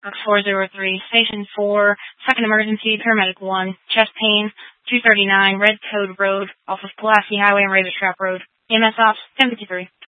403, Station 4, Second Emergency, Paramedic 1, chest pain, 239, Red Code Road, off of Pulaski Highway and Razor Trap Road. EMS Ops, 1053.